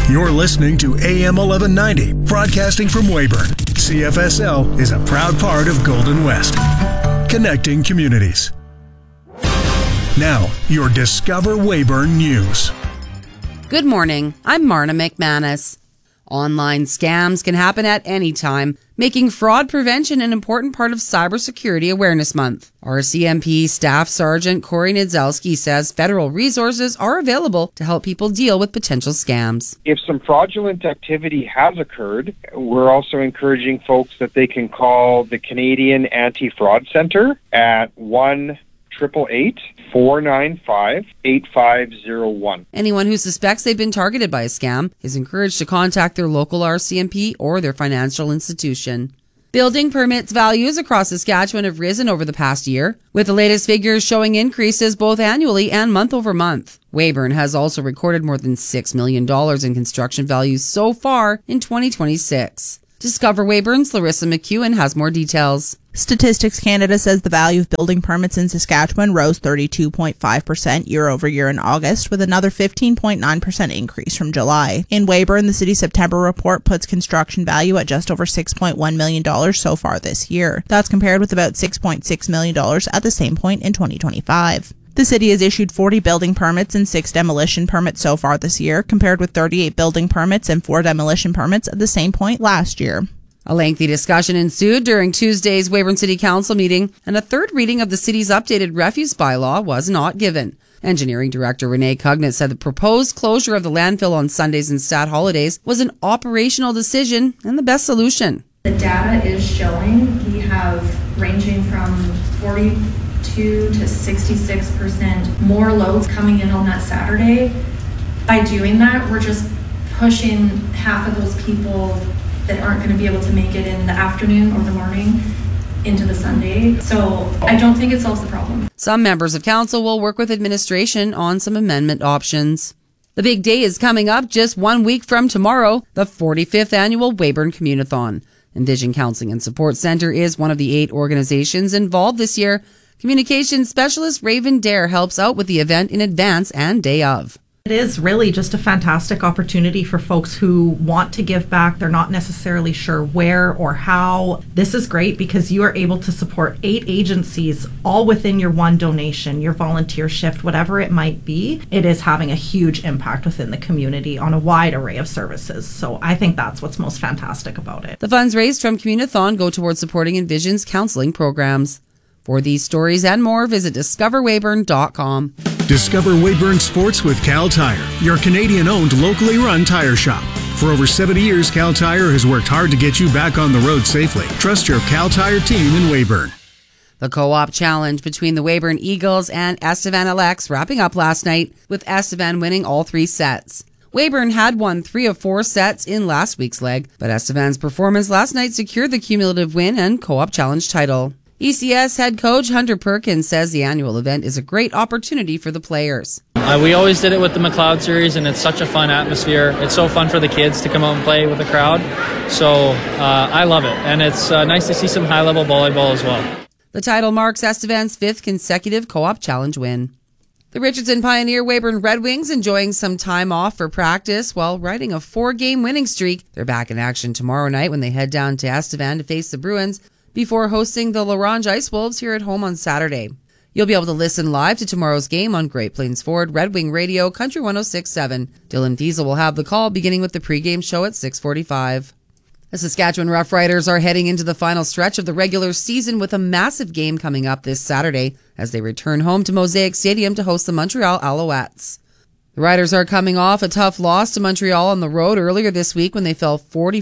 You're listening to AM 1190, broadcasting from Weyburn. CFSL is a proud part of Golden West, connecting communities. Now, your Discover Weyburn News. Good morning, I'm Marna McManus. Online scams can happen at any time, making fraud prevention an important part of Cybersecurity Awareness Month. RCMP Staff Sergeant Corey Nidzowski says federal resources are available to help people deal with potential scams. If some fraudulent activity has occurred, we're also encouraging folks that they can call the Canadian Anti-Fraud Centre at 1-888-495-8501. Anyone who suspects they've been targeted by a scam is encouraged to contact their local RCMP or their financial institution. Building permits values across Saskatchewan have risen over the past year, with the latest figures showing increases both annually and month over month. Weyburn has also recorded more than $6 million in construction values so far in 2026. Discover Weyburn's Larissa McEwen has more details. Statistics Canada says the value of building permits in Saskatchewan rose 32.5% year over year in August, with another 15.9% increase from July. In Weyburn, the city's September report puts construction value at just over $6.1 million so far this year. That's compared with about $6.6 million at the same point in 2025. The city has issued 40 building permits and 6 demolition permits so far this year, compared with 38 building permits and 4 demolition permits at the same point last year. A lengthy discussion ensued during Tuesday's Weyburn City Council meeting, and a third reading of the city's updated refuse bylaw was not given. Engineering Director Renee Cugnett said the proposed closure of the landfill on Sundays and stat holidays was an operational decision and the best solution. The data is showing we have ranging from 42 to 66% more loads coming in on that Saturday. By doing that, we're just pushing half of those people that aren't going to be able to make it in the afternoon or the morning into the Sunday. So I don't think it solves the problem. Some members of council will work with administration on some amendment options. The big day is coming up just 1 week from tomorrow, the 45th annual Weyburn Communathon. Envision Counseling and Support Centre is one of the 8 organizations involved this year. Communications specialist Raven Dare helps out with the event in advance and day of. It is really just a fantastic opportunity for folks who want to give back. They're not necessarily sure where or how. This is great because you are able to support 8 agencies all within your one donation, your volunteer shift, whatever it might be. It is having a huge impact within the community on a wide array of services. So I think that's what's most fantastic about it. The funds raised from Communathon go towards supporting Envision's counseling programs. For these stories and more, visit discoverweyburn.com. Discover Weyburn Sports with Cal Tire, your Canadian-owned, locally run tire shop. For over 70 years, Cal Tire has worked hard to get you back on the road safely. Trust your Cal Tire team in Weyburn. The co-op challenge between the Weyburn Eagles and Estevan LX wrapping up last night, with Estevan winning all 3 sets. Weyburn had won 3 of 4 sets in last week's leg, but Estevan's performance last night secured the cumulative win and co-op challenge title. ECS head coach Hunter Perkins says the annual event is a great opportunity for the players. We always did it with the McLeod series, and it's such a fun atmosphere. It's so fun for the kids to come out and play with the crowd. So I love it, and it's nice to see some high-level volleyball as well. The title marks Estevan's 5th consecutive co-op challenge win. The Richardson Pioneer Weyburn Red Wings enjoying some time off for practice while riding a 4-game winning streak. They're back in action tomorrow night when they head down to Estevan to face the Bruins, before hosting the Larange Ice Wolves here at home on Saturday. You'll be able to listen live to tomorrow's game on Great Plains Ford, Red Wing Radio, Country 106.7. Dylan Fiesel will have the call beginning with the pregame show at 6:45. The Saskatchewan Roughriders are heading into the final stretch of the regular season with a massive game coming up this Saturday as they return home to Mosaic Stadium to host the Montreal Alouettes. The Riders are coming off a tough loss to Montreal on the road earlier this week when they fell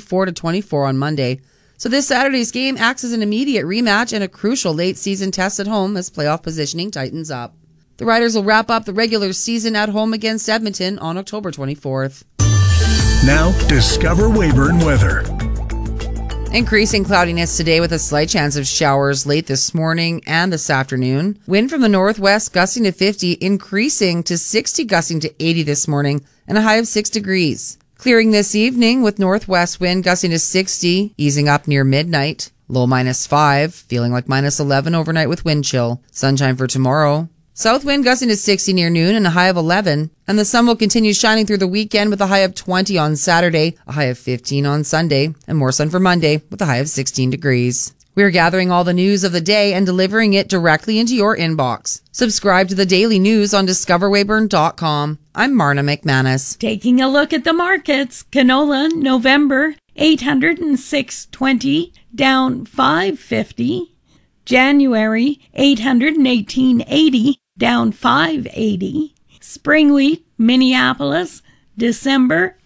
44-24 on Monday. So this Saturday's game acts as an immediate rematch and a crucial late-season test at home as playoff positioning tightens up. The Riders will wrap up the regular season at home against Edmonton on October 24th. Now, Discover Weyburn weather. Increasing cloudiness today with a slight chance of showers late this morning and this afternoon. Wind from the northwest gusting to 50, increasing to 60, gusting to 80 this morning, and a high of 6 degrees. Clearing this evening with northwest wind gusting to 60, easing up near midnight. Low -5, feeling like -11 overnight with wind chill. Sunshine for tomorrow. South wind gusting to 60 near noon and a high of 11. And the sun will continue shining through the weekend with a high of 20 on Saturday, a high of 15 on Sunday, and more sun for Monday with a high of 16 degrees. We're gathering all the news of the day and delivering it directly into your inbox. Subscribe to the daily news on discoverwayburn.com. I'm Marna McManus. Taking a look at the markets, canola November 806.20 down 5.50. January 818.80 down 5.80. Spring wheat Minneapolis December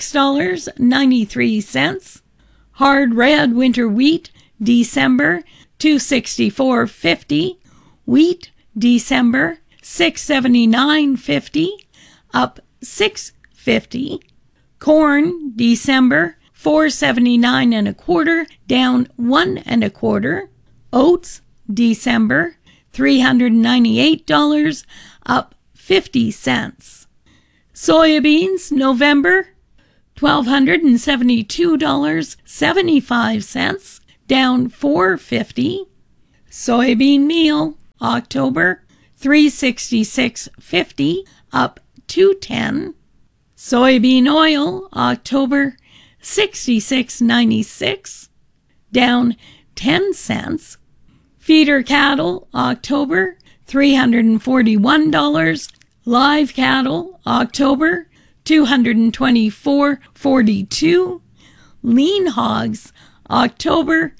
$6.93. Hard red winter wheat December $264.50. Wheat December $679.50 up $6.50. Corn December $4.79 and a quarter down $1 and a quarter. Oats December $398 up 50 cents. Soybeans November $1,272.75 down $4.50. Soybean meal October $366.50 up $2.10. Soybean oil October $66.96 down 10 cents. Feeder cattle October $341. Live cattle October $224.42. Lean hogs October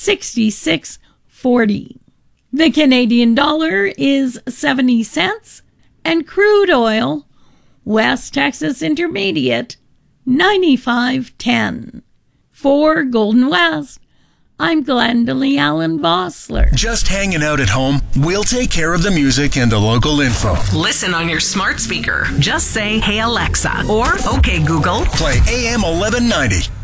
$66.40. The Canadian dollar is 70 cents and crude oil West Texas Intermediate 95.10. For Golden West, I'm Glendalee Allen Vossler. Just hanging out at home? We'll take care of the music and the local info. Listen on your smart speaker. Just say, "Hey Alexa," or "Okay Google." Play AM 1190.